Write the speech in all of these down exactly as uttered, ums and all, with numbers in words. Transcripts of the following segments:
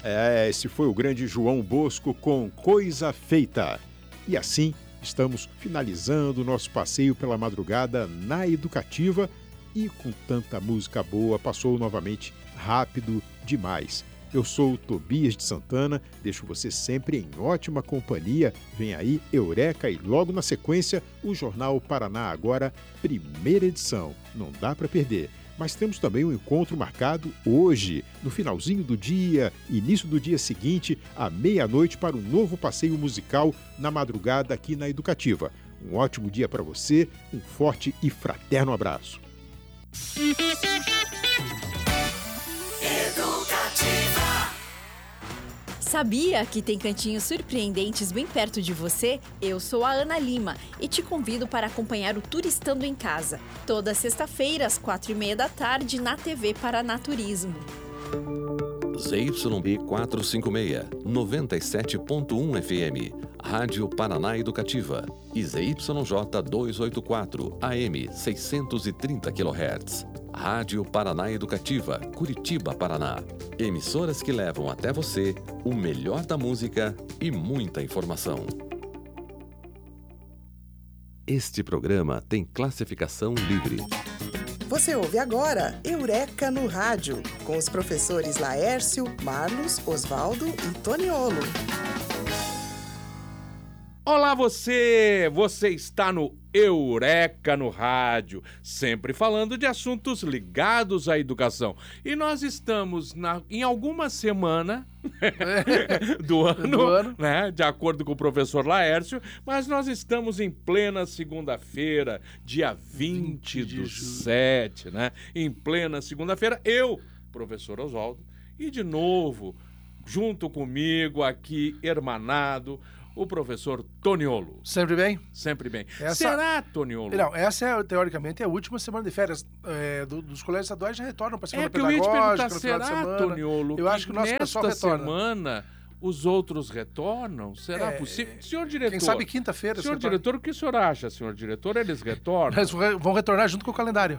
É, esse foi o grande João Bosco com Coisa Feita. E assim, estamos finalizando o nosso passeio pela madrugada na Educativa e com tanta música boa, passou novamente rápido demais. Eu sou o Tobias de Santana, deixo você sempre em ótima companhia. Vem aí Eureka e logo na sequência o Jornal Paraná Agora, primeira edição. Não dá para perder. Mas temos também um encontro marcado hoje, no finalzinho do dia, início do dia seguinte, à meia-noite, para um novo passeio musical na madrugada aqui na Educativa. Um ótimo dia para você, um forte e fraterno abraço. Sabia que tem cantinhos surpreendentes bem perto de você? Eu sou a Ana Lima e te convido para acompanhar o Turistando em Casa, toda sexta-feira às quatro e meia da tarde na T V Paraná Turismo. Z Y B quatrocentos e cinquenta e seis, noventa e sete ponto um F M, Rádio Paraná Educativa, e Z Y J duzentos e oitenta e quatro, A M seiscentos e trinta quilohertz, Rádio Paraná Educativa, Curitiba, Paraná. Emissoras que levam até você o melhor da música e muita informação. Este programa tem classificação livre. Você ouve agora Eureka no Rádio, com os professores Laércio, Marlos, Osvaldo e Toniolo. Olá você! Você está no Eureka no Rádio, sempre falando de assuntos ligados à educação. E nós estamos na, em alguma semana do ano, do ano. Né, de acordo com o professor Laércio, mas nós estamos em plena segunda-feira, dia vinte do sete, né? Em plena segunda-feira, eu, professor Oswaldo, e de novo, junto comigo aqui, hermanado, o professor Toniolo. Sempre bem? Sempre bem. Essa... Será, Toniolo? Não, essa é, teoricamente, é a última semana de férias é, do, dos colégios estaduais, já retornam para a semana é que eu ia te perguntar, será, semana. Toniolo, eu acho que o nosso pessoal retorna. semana os outros retornam? Será é... possível? Senhor diretor... Quem sabe quinta-feira. Senhor diretor, retorna. O que o senhor acha, senhor diretor? Eles retornam? Eles vão retornar junto com o calendário.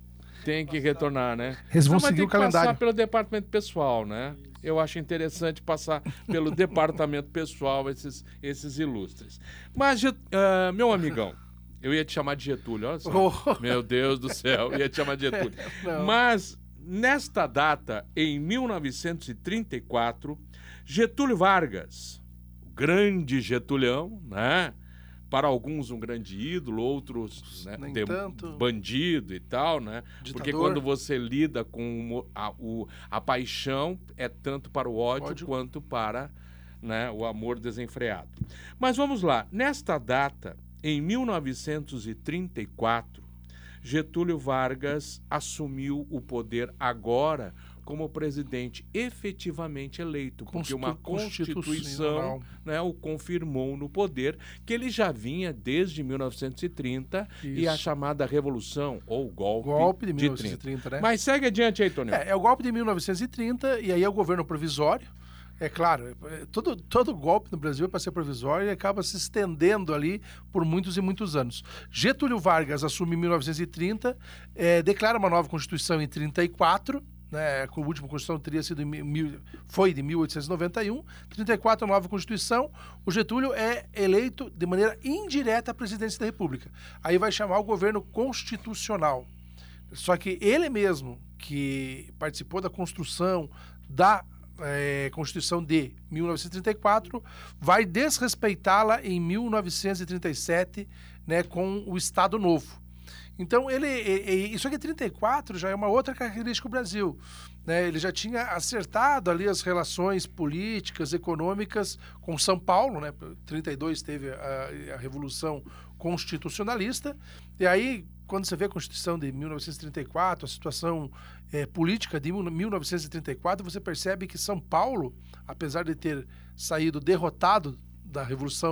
Tem que retornar, né? Eles vão Não, seguir o calendário. Passar pelo departamento pessoal, né? Eu acho interessante passar pelo departamento pessoal esses, esses ilustres. Mas, uh, meu amigão, eu ia te chamar de Getúlio, olha só. Oh. Meu Deus do céu, eu ia te chamar de Getúlio. Não. Mas, nesta data, em mil novecentos e trinta e quatro, Getúlio Vargas, o grande Getulhão, né? Para alguns um grande ídolo, outros né, Nem de, tanto. bandido e tal, né? Ditador. Porque quando você lida com a, o, a paixão, é tanto para o ódio, ódio. quanto para né, o amor desenfreado. Mas vamos lá, nesta data, em mil novecentos e trinta e quatro, Getúlio Vargas assumiu o poder agora como presidente efetivamente eleito, porque uma Constituição né, o confirmou no poder, que ele já vinha desde mil novecentos e trinta. Isso. E a chamada Revolução, ou golpe, golpe de mil de novecentos e trinta. trinta. Né? Mas segue adiante aí, Tony. É, é o golpe de mil novecentos e trinta, e aí é o governo provisório. É claro, todo, todo golpe no Brasil é para ser provisório e acaba se estendendo ali por muitos e muitos anos. Getúlio Vargas assume em mil novecentos e trinta, é, declara uma nova Constituição em trinta e quatro, né, a última Constituição teria sido em mil, foi de mil oitocentos e noventa e um, trinta e quatro a nova Constituição, o Getúlio é eleito de maneira indireta à presidência da República. Aí vai chamar o governo constitucional. Só que ele mesmo, que participou da construção da é, Constituição de mil novecentos e trinta e quatro, vai desrespeitá-la em mil novecentos e trinta e sete, né, com o Estado Novo. Então, ele, ele, isso aqui, trinta e quatro, já é uma outra característica do Brasil. Né? Ele já tinha acertado ali as relações políticas, econômicas com São Paulo. Né? trinta e dois teve a, a Revolução Constitucionalista. E aí, quando você vê a Constituição de mil novecentos e trinta e quatro, a situação é, política de mil novecentos e trinta e quatro, você percebe que São Paulo, apesar de ter saído derrotado da Revolução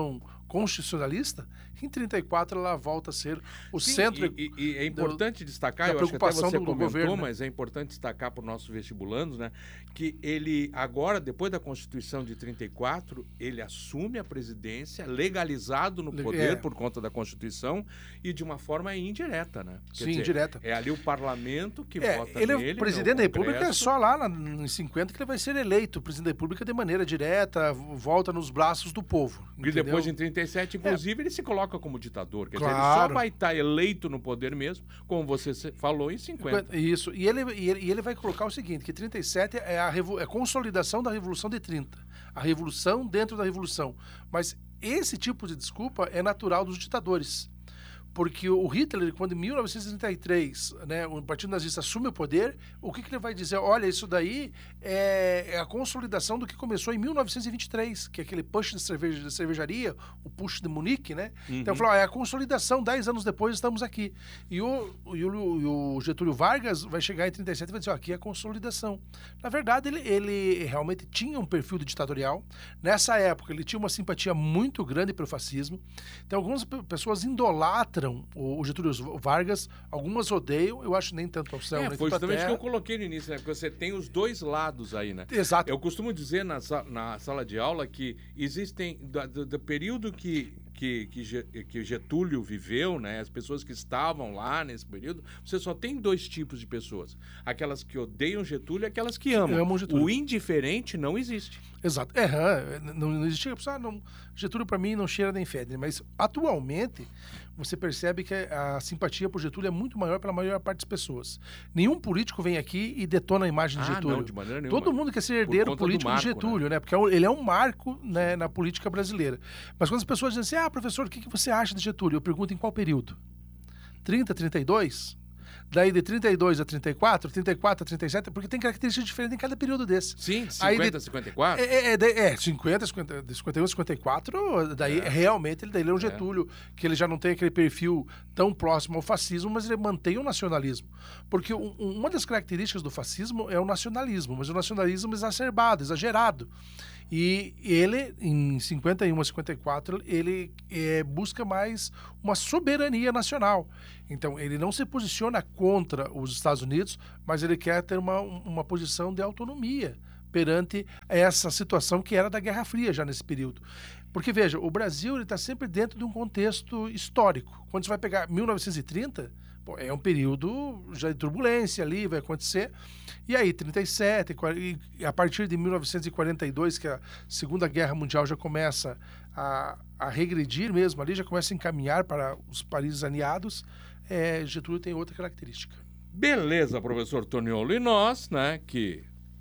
constitucionalista, em trinta e quatro ela volta a ser o Sim, centro... E, e, e é importante do, destacar, da eu acho que até preocupação você do, do comentou, governo, né? mas é importante destacar para os nossos vestibulandos, né, que ele agora, depois da Constituição de trinta e quatro, ele assume a presidência, legalizado no poder é. por conta da Constituição e de uma forma indireta, né? Quer Sim, dizer, indireta. É ali o parlamento que É, vota ele nele. é o presidente da República, é Congresso. só lá na, em cinquenta que ele vai ser eleito presidente da República de maneira direta, volta nos braços do povo. E entendeu? depois, em trinta e sete, inclusive, é. ele se coloca como ditador. Quer Claro. dizer, ele só vai estar eleito no poder mesmo, como você falou, em cinquenta. Isso. E ele, e ele, e ele vai colocar o seguinte, que trinta e sete é a, revo, é a consolidação da Revolução de trinta. A revolução dentro da revolução. Mas esse tipo de desculpa é natural dos ditadores. Porque o Hitler, quando em mil novecentos e trinta e três, né, o Partido Nazista assume o poder, o que, que ele vai dizer? Olha, isso daí é, é a consolidação do que começou em mil novecentos e vinte e três, que é aquele push de, cerveja, de cervejaria, o push de Munique, né? Uhum. Então, falou, ó, é a consolidação, dez anos depois estamos aqui. E o, e o, e o Getúlio Vargas vai chegar em trinta e sete e vai dizer, ó, aqui é a consolidação. Na verdade, ele, ele realmente tinha um perfil de ditatorial. Nessa época, ele tinha uma simpatia muito grande pelo fascismo. Então, algumas pessoas idolatram o Getúlio Vargas, algumas odeiam, eu acho nem tanto opção. É, nem foi justamente o que eu terra. coloquei no início, né? Porque você tem os dois lados aí, né? Exato. Eu costumo dizer na, na sala de aula que existem, do, do, do período que, que, que Getúlio viveu, né? As pessoas que estavam lá nesse período, você só tem dois tipos de pessoas. Aquelas que odeiam Getúlio e aquelas que amam. amam Getúlio. O indiferente não existe. Exato. É, não, não existia. Ah, não, Getúlio, para mim, não cheira nem fede. Mas, atualmente, você percebe que a simpatia por Getúlio é muito maior pela maior parte das pessoas. Nenhum político vem aqui e detona a imagem de Ah, Getúlio. não, de maneira nenhuma. Todo mundo quer ser herdeiro político marco, de Getúlio, né? né? Porque ele é um marco, né, na política brasileira. Mas quando as pessoas dizem assim, ah, professor, o que você acha de Getúlio? Eu pergunto em qual período? trinta, trinta e dois? Daí de trinta e dois a trinta e quatro, trinta e quatro a trinta e sete, porque tem características diferentes em cada período desse. Sim, Aí cinquenta, de, cinquenta e quatro? É, é, é, é cinquenta, cinquenta, cinquenta e um, cinquenta e quatro, daí é. realmente ele, daí ele é um Getúlio, é. que ele já não tem aquele perfil tão próximo ao fascismo, mas ele mantém o nacionalismo. Porque um, uma das características do fascismo é o nacionalismo, mas o nacionalismo exacerbado, exagerado. E ele, em cinquenta e um a cinquenta e quatro, ele é, busca mais uma soberania nacional. Então, ele não se posiciona contra os Estados Unidos, mas ele quer ter uma, uma posição de autonomia perante essa situação que era da Guerra Fria já nesse período. Porque, veja, o Brasil está sempre dentro de um contexto histórico. Quando você vai pegar mil novecentos e trinta, pô, é um período já de turbulência ali, vai acontecer. E aí, trinta e sete, e a partir de mil novecentos e quarenta e dois, que a Segunda Guerra Mundial já começa a, a regredir mesmo ali, já começa a encaminhar para os países aliados, é, Getúlio tem outra característica. Beleza, professor Toniolo. E nós, né, que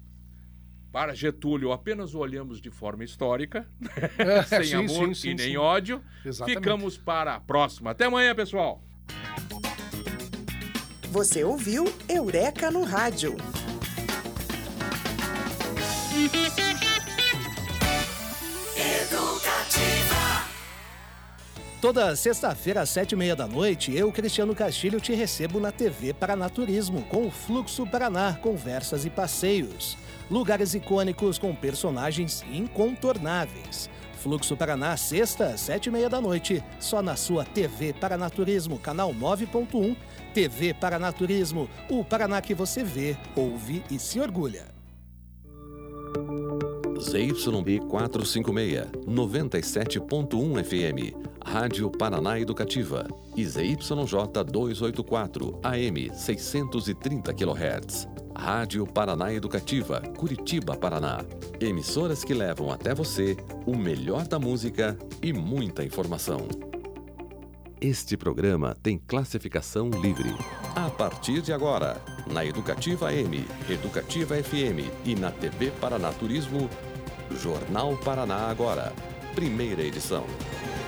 para Getúlio apenas o olhamos de forma histórica, É, sem sim, amor sim, sim, e nem sim. ódio, Exatamente. ficamos para a próxima. Até amanhã, pessoal! Você ouviu Eureka no Rádio. Toda sexta-feira, às sete e meia da noite, eu, Cristiano Castilho, te recebo na T V Paranaturismo, com o Fluxo Paraná, conversas e passeios. Lugares icônicos com personagens incontornáveis. Fluxo Paraná, sexta, às sete e meia da noite, só na sua T V Paranaturismo, canal nove ponto um. T V Paranaturismo, o Paraná que você vê, ouve e se orgulha. Z Y B quatrocentos e cinquenta e seis, noventa e sete ponto um F M, Rádio Paraná Educativa, e Z Y J duzentos e oitenta e quatro, A M seiscentos e trinta quilohertz, Rádio Paraná Educativa, Curitiba, Paraná. Emissoras que levam até você o melhor da música e muita informação. Este programa tem classificação livre. A partir de agora, na Educativa M, Educativa F M e na T V Paranaturismo, Jornal Paraná Agora, primeira edição.